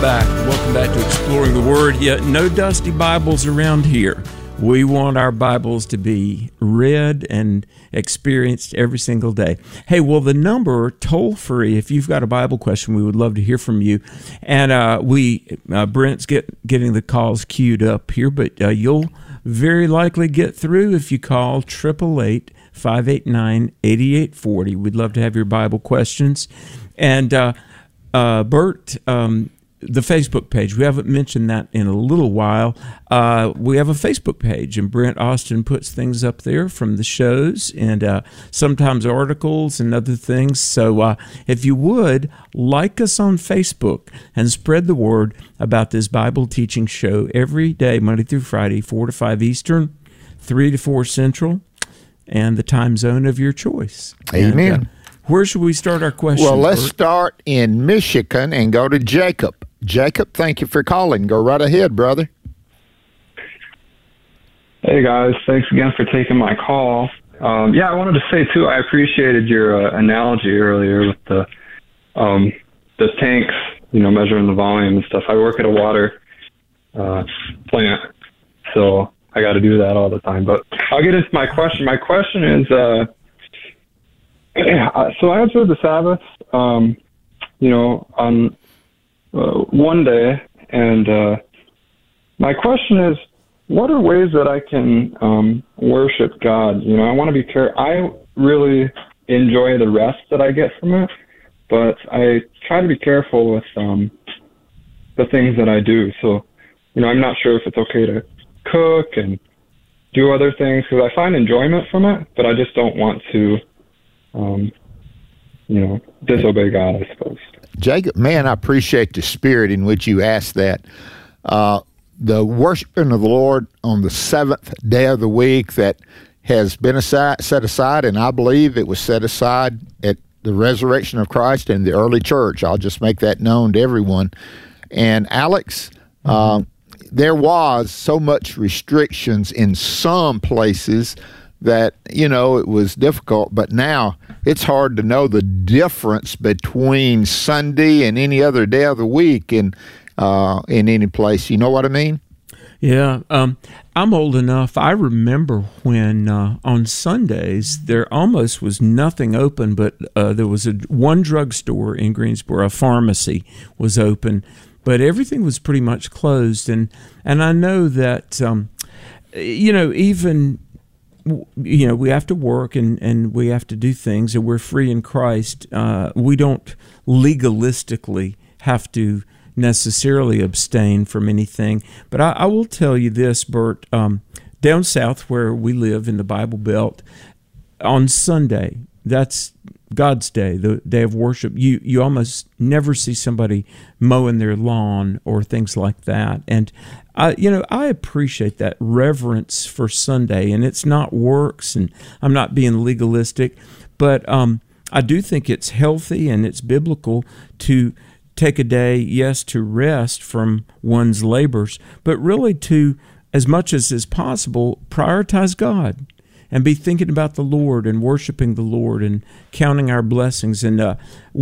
back. Welcome back to Exploring the Word. Yet no dusty Bibles around here. We want our Bibles to be read and experienced every single day. Hey, well, the number, toll-free, if you've got a Bible question, we would love to hear from you. And Brent's getting the calls queued up here, but you'll very likely get through if you call 888-589-8840. We'd love to have your Bible questions. And Bert, the Facebook page, we haven't mentioned that in a little while. We have a Facebook page, and Brent Austin puts things up there from the shows and sometimes articles and other things. So if you would, like us on Facebook and spread the word about this Bible teaching show every day, Monday through Friday, 4 to 5 Eastern, 3 to 4 Central, and the time zone of your choice. Amen. And, where should we start our question? Well, let's Bert? start in Michigan and go to Jacob. Jacob, thank you for calling. Go right ahead, brother. Hey, guys. Thanks again for taking my call. I wanted to say, too, I appreciated your analogy earlier with the tanks, measuring the volume and stuff. I work at a water plant, so I got to do that all the time. But I'll get into my question. My question is... so I observed the Sabbath, on one day, and my question is, what are ways that I can worship God? I want to be careful. I really enjoy the rest that I get from it, but I try to be careful with the things that I do. So, I'm not sure if it's okay to cook and do other things, because I find enjoyment from it, but I just don't want to disobey God, I suppose. Jacob, man, I appreciate the spirit in which you asked that. The worshiping of the Lord on the seventh day of the week that has been set aside, and I believe it was set aside at the resurrection of Christ in the early church. I'll just make that known to everyone. And Alex, there was so much restrictions in some places that, it was difficult, but now it's hard to know the difference between Sunday and any other day of the week in any place. You know what I mean? Yeah. I'm old enough. I remember when on Sundays there almost was nothing open, but there was one drugstore in Greensboro, a pharmacy was open, but everything was pretty much closed. And I know that, even... we have to work and we have to do things, and we're free in Christ. We don't legalistically have to necessarily abstain from anything. But I will tell you this, Bert, down south where we live in the Bible Belt, on Sunday, that's God's day, the day of worship. You almost never see somebody mowing their lawn or things like that. And I appreciate that reverence for Sunday, and it's not works, and I'm not being legalistic, but I do think it's healthy and it's biblical to take a day, yes, to rest from one's labors, but really to, as much as is possible, prioritize God and be thinking about the Lord and worshiping the Lord and counting our blessings. And